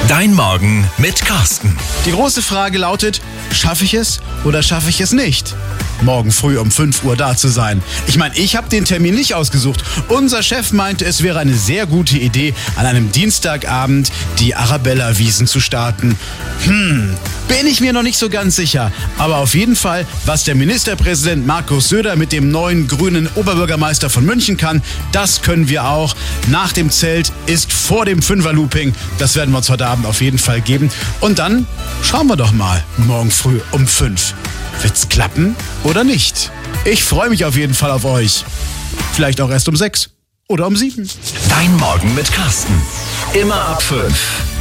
Dein Morgen mit Carsten. Die große Frage lautet, schaffe ich es oder schaffe ich es nicht, morgen früh um 5 Uhr da zu sein? Ich meine, ich habe den Termin nicht ausgesucht. Unser Chef meinte, es wäre eine sehr gute Idee, an einem Dienstagabend die Arabella-Wiesn zu starten. Bin ich mir noch nicht so ganz sicher. Aber auf jeden Fall, was der Ministerpräsident Markus Söder mit dem neuen grünen Oberbürgermeister von München kann, das können wir auch. Nach dem Zelt ist vor dem Fünfer-Looping. Das werden wir uns heute Abend auf jeden Fall geben. Und dann schauen wir doch mal morgen früh um 5. Wird's klappen oder nicht? Ich freue mich auf jeden Fall auf euch. Vielleicht auch erst um 6 oder um 7. Dein Morgen mit Carsten. Immer ab 5.